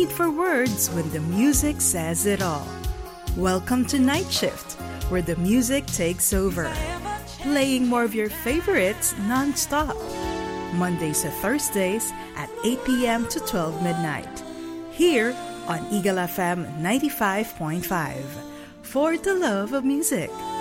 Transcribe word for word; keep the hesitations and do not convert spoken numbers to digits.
need for words when the music says it all. Welcome to Night Shift, where the music takes over. Playing more of your favorites non-stop. Mondays to Thursdays at eight p.m. to twelve midnight. Here on Eagle F M ninety-five point five. For the love of music.